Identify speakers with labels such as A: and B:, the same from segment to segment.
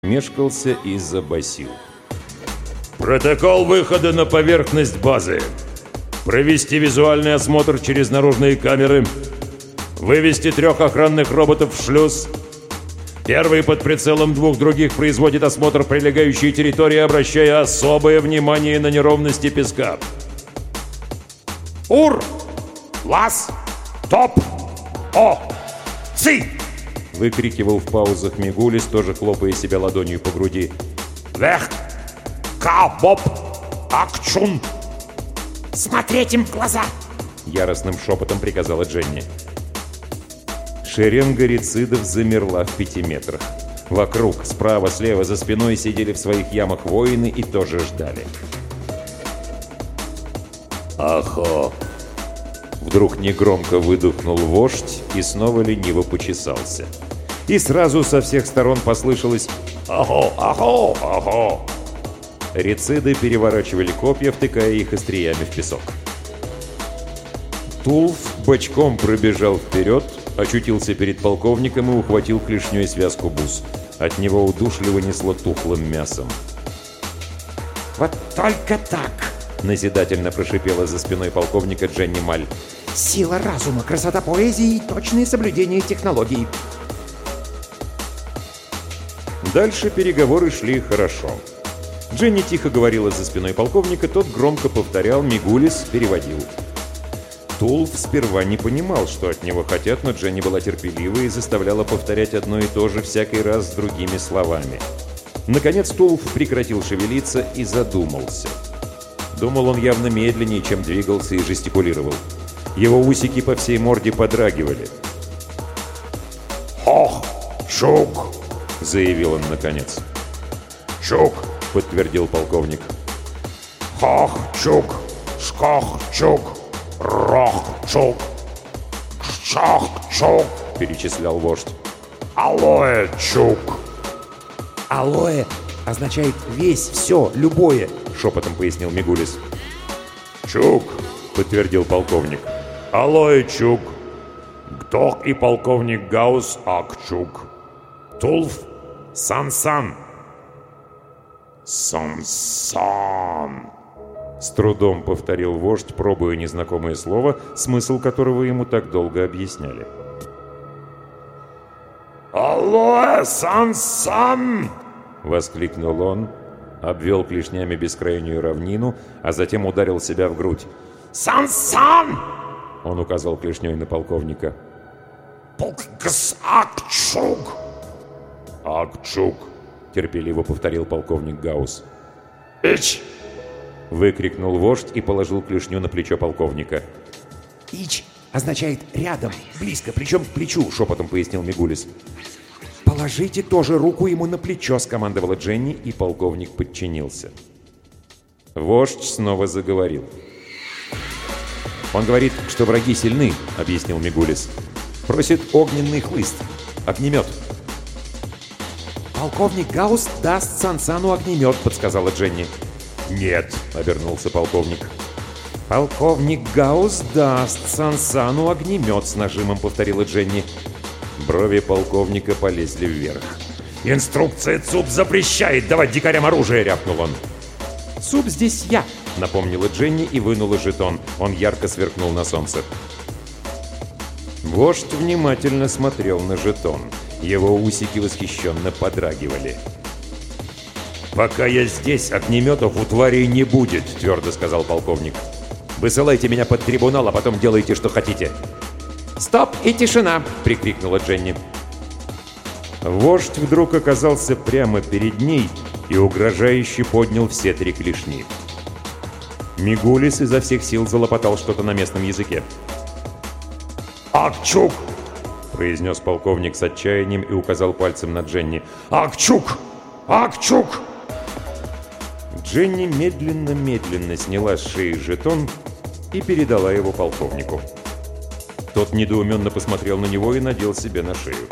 A: Мешкался и забасил. Протокол выхода на поверхность базы. Провести визуальный осмотр через наружные камеры. Вывести 3 охранных роботов в шлюз. Первый под прицелом 2 других производит осмотр прилегающей территории, обращая особое внимание на неровности песка.
B: Ур! Лас! Топ! О! Ци!
A: Выкрикивал в паузах Мигулис, тоже хлопая себя ладонью по груди.
B: Вех! Ка-боп! Акчун! Смотреть им в глаза!
A: Яростным шепотом приказала Дженни. Шеренга рицидов замерла в 5 метрах. Вокруг, справа, слева, за спиной сидели в своих ямах воины и тоже ждали. «Ахо!» Вдруг негромко выдохнул вождь и снова лениво почесался. И сразу со всех сторон послышалось «Ахо! Ахо! Ахо!». Рициды переворачивали копья, втыкая их остриями в песок. Тулф бочком пробежал вперед, очутился перед полковником и ухватил клешней связку бус. От него удушливо несло тухлым мясом.
B: «Вот только так!»
A: — назидательно прошипела за спиной полковника Дженни Маль.
B: «Сила разума, красота поэзии и точное соблюдение технологий!»
A: Дальше переговоры шли хорошо. Дженни тихо говорила за спиной полковника, тот громко повторял, Мигулис переводил. Тулф сперва не понимал, что от него хотят, но Дженни была терпелива и заставляла повторять одно и то же всякий раз с другими словами. Наконец Тулф прекратил шевелиться и задумался. Думал он явно медленнее, чем двигался и жестикулировал. Его усики по всей морде подрагивали.
B: «Хох! Шук!»
A: — заявил он наконец.
B: «Чук!»
A: — подтвердил полковник.
B: «Хох! Чук! Шкох! Чук! Рох! Чук! Шах! Чук!»
A: — перечислял вождь.
B: «Алоэ! Чук!»
C: «Алоэ означает весь, все, любое»,
A: — шепотом пояснил Мигулис.
B: «Чук!»
A: — подтвердил полковник.
B: «Алоэ! Чук! Гдох и полковник Гаус Акчук! Тулф! Сан-сан!» «Сан-сан!»
A: С трудом повторил вождь, пробуя незнакомое слово, смысл которого ему так долго объясняли.
B: «Алоэ, Сан-сан!»
A: — воскликнул он, обвел клешнями бескрайнюю равнину, а затем ударил себя в грудь.
B: «Сан-сан!»
A: — он указал клешней на полковника.
B: «Полкгс Акчук!»
A: «Акчук!» — терпеливо повторил полковник Гаус.
B: «Ич!»
A: — выкрикнул вождь и положил клешню на плечо полковника.
C: «Ич» означает «рядом», «близко», «плечом к плечу», —
A: Шепотом пояснил Мигулис.
C: «Положите тоже руку ему на плечо», —
A: Скомандовала Дженни, и полковник подчинился. Вождь снова заговорил. «Он говорит, что враги сильны», — объяснил Мигулис. «Просит огненный хлыст, огнемет».
C: «Полковник Гаус даст Сан-Сану огнемет», — подсказала Дженни.
A: «Нет», — обернулся полковник.
C: «Полковник Гаус даст Сан-Сану огнемет», — с нажимом повторила Дженни.
A: Брови полковника полезли вверх.
B: «Инструкция ЦУП запрещает давать дикарям оружие!» — рявкнул он.
C: «ЦУП здесь я»,
A: — напомнила Дженни и вынула жетон. Он ярко сверкнул на солнце. Вождь внимательно смотрел на жетон. Его усики восхищенно подрагивали. «Пока я здесь, огнеметов у тварей не будет», — твердо сказал полковник. «Высылайте меня под трибунал, а потом делайте, что хотите».
C: «Стоп и тишина!» —
A: прикрикнула Дженни. Вождь вдруг оказался прямо перед ней и угрожающе поднял все 3 клешни. Мигулис изо всех сил залопотал что-то на местном языке.
B: «Акчук!»
A: — произнес полковник с отчаянием и указал пальцем на Дженни.
B: «Акчук! Акчук!»
A: Дженни медленно-медленно сняла с шеи жетон и передала его полковнику. Тот недоуменно посмотрел на него и надел себе на шею.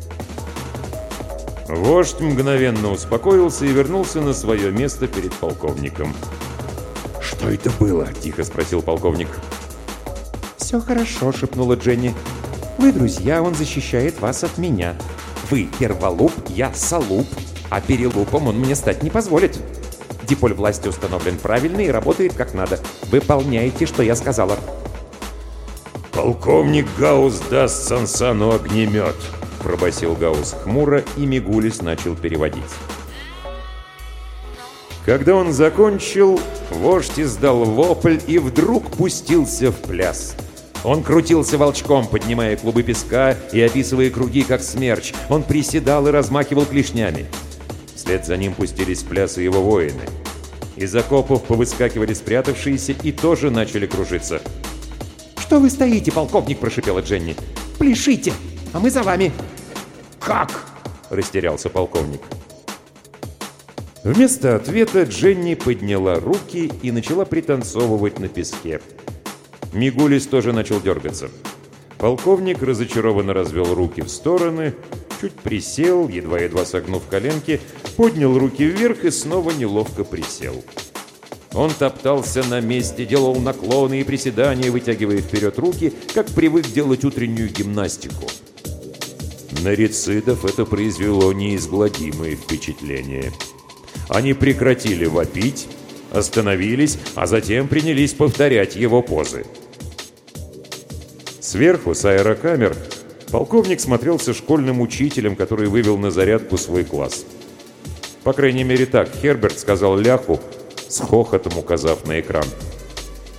A: Вождь мгновенно успокоился и вернулся на свое место перед полковником. «Что это было?» – тихо спросил полковник.
C: «Все хорошо», — шепнула Дженни. «Вы друзья, он защищает вас от меня. Вы перволуп, я солуп, А перелупом он мне стать не позволит. Диполь власти установлен правильно и работает как надо. Выполняйте, что я сказала.
A: «Полковник Гаус даст Сансану огнемет», — пробасил Гаус хмуро, и Мигулис начал переводить. Когда он закончил, вождь издал вопль и вдруг пустился в пляс. Он крутился волчком, поднимая клубы песка и описывая круги, как смерч. Он приседал и размахивал клешнями. Вслед за ним пустились в пляс и его воины. Из окопов повыскакивали спрятавшиеся и тоже начали кружиться.
C: «Что вы стоите, полковник?» – прошипела Дженни. «Пляшите, а мы за вами!»
A: «Как?» – растерялся полковник. Вместо ответа Дженни подняла руки и начала пританцовывать на песке. Мигулис тоже начал дергаться. Полковник разочарованно развел руки в стороны, чуть присел, едва-едва согнув коленки, поднял руки вверх и снова неловко присел. Он топтался на месте, делал наклоны и приседания, вытягивая вперед руки, как привык делать утреннюю гимнастику. На рицидов это произвело неизгладимое впечатление. Они прекратили вопить, остановились, а затем принялись повторять его позы. Сверху, с аэрокамер, полковник смотрелся школьным учителем, который вывел на зарядку свой класс. По крайней мере так Херберт сказал Ляху, с хохотом указав на экран.